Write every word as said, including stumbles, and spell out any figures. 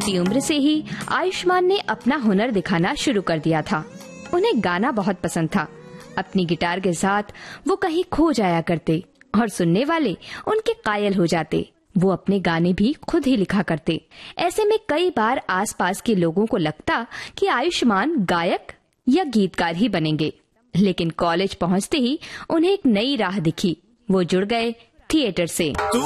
छोटी उम्र से ही आयुष्मान ने अपना हुनर दिखाना शुरू कर दिया था। उन्हें गाना बहुत पसंद था। अपनी गिटार के साथ वो कहीं खो जाया करते और सुनने वाले उनके कायल हो जाते। वो अपने गाने भी खुद ही लिखा करते। ऐसे में कई बार आसपास के लोगों को लगता कि आयुष्मान गायक या गीतकार ही बनेंगे, लेकिन कॉलेज पहुंचते ही उन्हें एक नई राह दिखी। वो जुड़ गए थिएटर से।